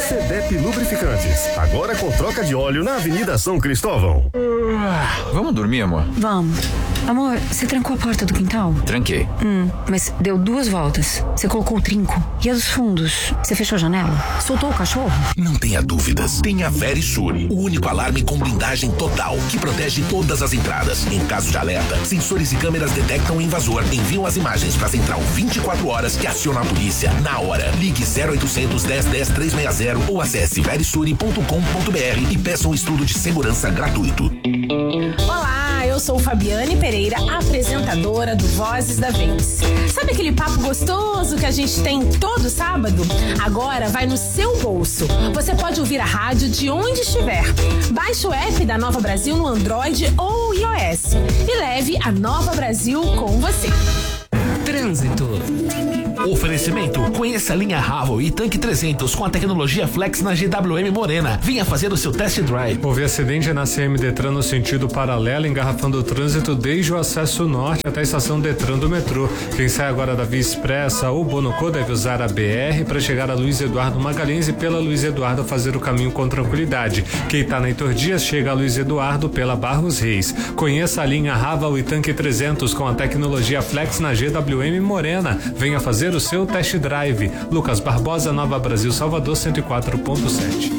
CDEP Lubrificantes, agora com troca de óleo na Avenida São Cristóvão. Vamos dormir, amor? Vamos. Amor, você trancou a porta do quintal? Tranquei. Mas deu 2 voltas. Você colocou o trinco. E a dos fundos? Você fechou a janela? Soltou o cachorro? Não tenha dúvidas. Tenha Verisur, o único alarme com blindagem total, que protege todas as entradas. Em caso de alerta, sensores e câmeras detectam o invasor, enviam as imagens para a central 24 horas que aciona a polícia na hora. Ligue 0800 10 10 360 ou acesse verisure.com.br e peça um estudo de segurança gratuito. Olá, eu sou Fabiane Pereira, apresentadora do Vozes da Vez. Sabe aquele papo gostoso que a gente tem todo sábado? Agora vai no seu bolso. Você pode ouvir a rádio de onde estiver. Baixe o app da Nova Brasil no Android ou iOS e leve a Nova Brasil com você. Trânsito. Oferecimento: conheça a linha Haval e Tanque 300 com a tecnologia Flex na GWM Morena. Venha fazer o seu test drive. Houve acidente na CM Detran no sentido paralelo, engarrafando o trânsito desde o acesso norte até a estação Detran do metrô. Quem sai agora da Via Expressa ou Bonocô deve usar a BR para chegar a Luiz Eduardo Magalhães e pela Luiz Eduardo fazer o caminho com tranquilidade. Quem está na Heitor Dias chega a Luiz Eduardo pela Barros Reis. Conheça a linha Haval e Tanque 300 com a tecnologia Flex na GWM Morena. Venha fazer o seu test drive. Lucas Barbosa, Nova Brasil, Salvador 104.7.